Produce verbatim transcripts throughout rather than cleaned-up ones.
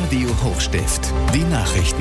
Radio Hochstift. Die Nachrichten.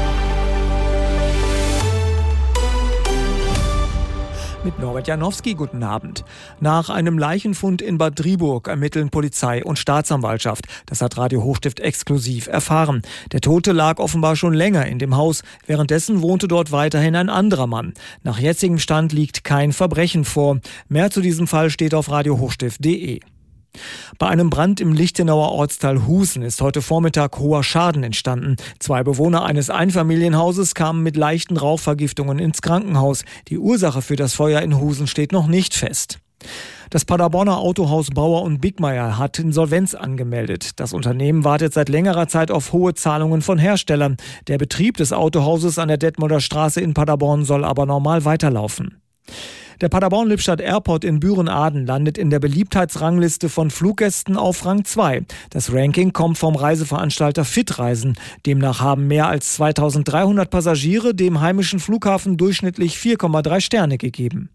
Mit Norbert Janowski, guten Abend. Nach einem Leichenfund in Bad Driburg ermitteln Polizei und Staatsanwaltschaft. Das hat Radio Hochstift exklusiv erfahren. Der Tote lag offenbar schon länger in dem Haus. Währenddessen wohnte dort weiterhin ein anderer Mann. Nach jetzigem Stand liegt kein Verbrechen vor. Mehr zu diesem Fall steht auf radio hochstift punkt de. Bei einem Brand im Lichtenauer Ortsteil Husen ist heute Vormittag hoher Schaden entstanden. Zwei Bewohner eines Einfamilienhauses kamen mit leichten Rauchvergiftungen ins Krankenhaus. Die Ursache für das Feuer in Husen steht noch nicht fest. Das Paderborner Autohaus Bauer und Bickmeier hat Insolvenz angemeldet. Das Unternehmen wartet seit längerer Zeit auf hohe Zahlungen von Herstellern. Der Betrieb des Autohauses an der Detmolder Straße in Paderborn soll aber normal weiterlaufen. Der Paderborn-Lippstadt Airport in Büren-Aden landet in der Beliebtheitsrangliste von Fluggästen auf Rang zwei. Das Ranking kommt vom Reiseveranstalter Fitreisen. Demnach haben mehr als zweitausenddreihundert Passagiere dem heimischen Flughafen durchschnittlich vier Komma drei Sterne gegeben.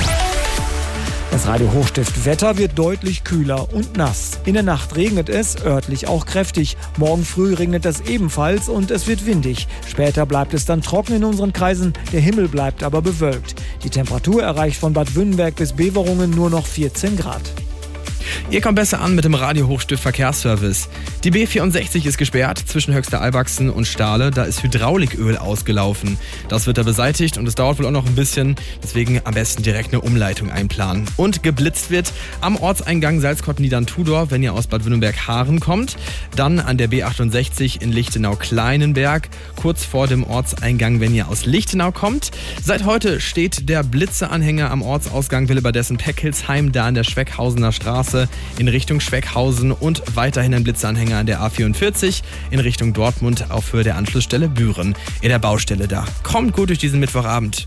Das Radio Hochstift Wetter wird deutlich kühler und nass. In der Nacht regnet es, örtlich auch kräftig. Morgen früh regnet es ebenfalls und es wird windig. Später bleibt es dann trocken in unseren Kreisen, der Himmel bleibt aber bewölkt. Die Temperatur erreicht von Bad Wünnenberg bis Beverungen nur noch vierzehn Grad. Ihr kommt besser an mit dem Radio Hochstift Verkehrsservice. Die B vierundsechzig ist gesperrt zwischen Höxter-Albachsen und Stahle. Da ist Hydrauliköl ausgelaufen. Das wird da beseitigt und es dauert wohl auch noch ein bisschen. Deswegen am besten direkt eine Umleitung einplanen. Und geblitzt wird am Ortseingang Salzkotten-Niedern-Tudor, wenn ihr aus Bad Wünnenberg-Haaren kommt. Dann an der B achtundsechzig in Lichtenau-Kleinenberg, kurz vor dem Ortseingang, wenn ihr aus Lichtenau kommt. Seit heute steht der Blitzeanhänger am Ortsausgang Willebadessen-Peckhilsheim, da an der Schweckhausener Straße in Richtung Schweckhausen und weiterhin ein Blitzeanhänger an der A vierundvierzig in Richtung Dortmund auf Höhe der Anschlussstelle Büren in der Baustelle da. Kommt gut durch diesen Mittwochabend.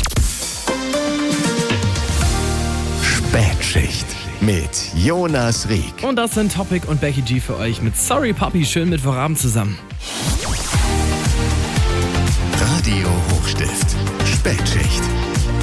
Spätschicht mit Jonas Rieck. Und das sind Topic und Becky G für euch mit Sorry Papi. Schönen Mittwochabend zusammen. Radio Hochstift. Spätschicht.